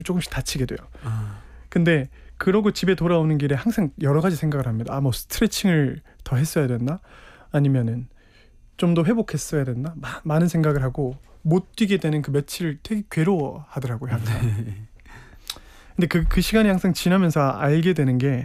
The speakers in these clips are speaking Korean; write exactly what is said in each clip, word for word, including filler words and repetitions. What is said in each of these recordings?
조금씩 다치게 돼요. 아. 근데 그러고 집에 돌아오는 길에 항상 여러 가지 생각을 합니다. 아, 뭐 스트레칭을 더 했어야 됐나? 아니면은 좀 더 회복했어야 됐나? 마, 많은 생각을 하고 못 뛰게 되는 그 며칠 되게 괴로워하더라고요, 항상. 네. 근데 그, 그 시간이 항상 지나면서 알게 되는 게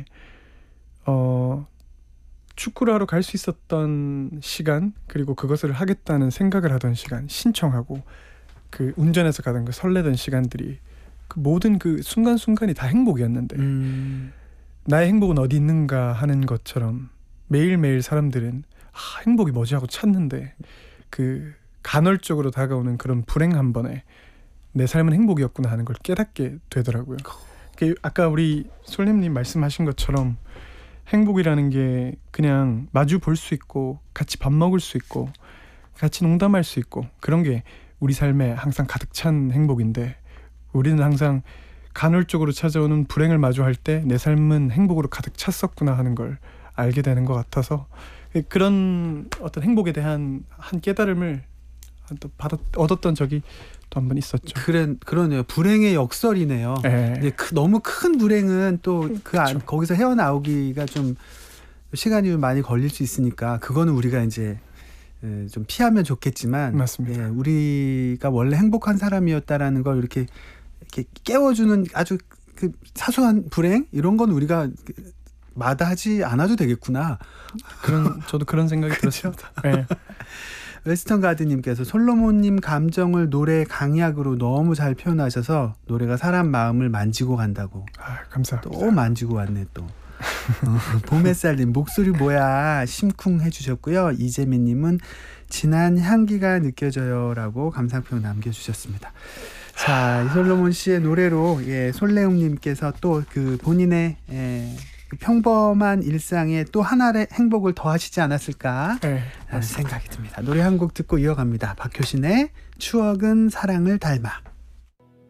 어, 축구를 하러 갈 수 있었던 시간, 그리고 그것을 하겠다는 생각을 하던 시간, 신청하고 그 운전해서 가던 그 설레던 시간들이 그 모든 그 순간순간이 다 행복이었는데 음. 나의 행복은 어디 있는가 하는 것처럼 매일매일 사람들은 아, 행복이 뭐지 하고 찾는데 그 간헐적으로 다가오는 그런 불행 한 번에 내 삶은 행복이었구나 하는 걸 깨닫게 되더라고요. 그 아까 우리 솔렘님 말씀하신 것처럼 행복이라는 게 그냥 마주 볼 수 있고 같이 밥 먹을 수 있고 같이 농담할 수 있고 그런 게 우리 삶에 항상 가득 찬 행복인데 우리는 항상 간헐적으로 찾아오는 불행을 마주할 때 내 삶은 행복으로 가득 찼었구나 하는 걸 알게 되는 것 같아서 그런 어떤 행복에 대한 한 깨달음을 또 받았, 얻었던 적이 또 한 번 있었죠. 그래, 그러네요. 불행의 역설이네요. 네. 이제 그, 너무 큰 불행은 또 그 안, 거기서 헤어나오기가 좀 시간이 좀 많이 걸릴 수 있으니까 그거는 우리가 이제 에, 좀 피하면 좋겠지만, 맞습니다. 예, 우리가 원래 행복한 사람이었다라는 걸 이렇게, 이렇게 깨워주는 아주 그 사소한 불행 이런 건 우리가 마다하지 않아도 되겠구나. 그런 저도 그런 생각이 그렇죠? 들었습니다. 네. 웨스턴 가드님께서 솔로몬님 감정을 노래 강약으로 너무 잘 표현하셔서 노래가 사람 마음을 만지고 간다고. 아, 감사합니다. 또 만지고 왔네 또. 어, 봄햇살님 목소리 뭐야 심쿵 해주셨고요. 이재민님은 진한 향기가 느껴져요라고 감상평 남겨주셨습니다. 자, 이 솔로몬 씨의 노래로 예, 솔레움님께서 또 그 본인의 예, 그 평범한 일상에 또 하나의 행복을 더하시지 않았을까 네, 하는 생각이 듭니다. 노래 한 곡 듣고 이어갑니다. 박효신의 추억은 사랑을 닮아.